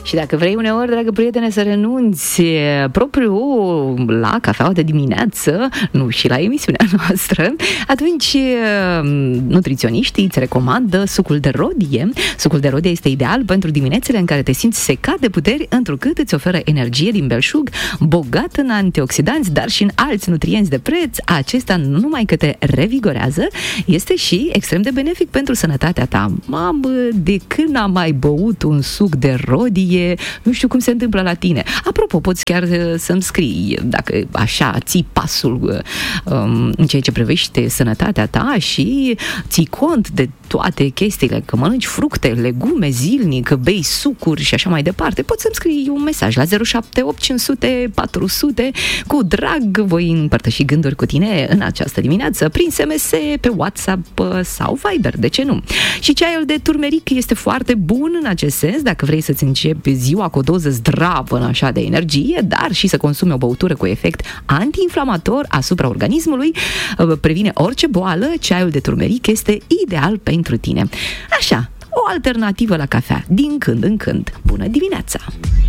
Și dacă vrei uneori, dragă prietene, să renunți propriu la cafeaua de dimineață, nu și la emisiunea noastră, atunci nutriționiștii îți recomandă sucul de rodie. Sucul de rodie este ideal pentru diminețile în care te simți secat de puteri, întrucât îți oferă energie din belșug, bogat în antioxidanți, dar și în alți nutrienți de preț. Acesta nu numai că te revigorează, este și extrem de benefic pentru sănătatea ta. Mamă, de când am mai băut un suc de rodie, nu știu cum se întâmplă la tine. Apropo, poți chiar să-mi scrii dacă așa ții pasul în ceea ce privește sănătatea ta și ții cont de toate chestiile, că mănânci fructe, legume zilnic, că bei sucuri și așa mai departe. Poți să-mi scrii un mesaj la 078 500 400. Cu drag voi împărtăși gânduri cu tine în această dimineață prin SMS, pe WhatsApp sau Viber, de ce nu? Și ceaiul de turmeric este foarte bun în acest sens, dacă vrei să-ți începi ziua cu o doză zdravă așa de energie, dar și să consumi o băutură cu efect antiinflamator asupra organismului, previne orice boală, ceaiul de turmeric este ideal pentru tine. Așa, o alternativă la cafea, din când în când. Bună dimineața!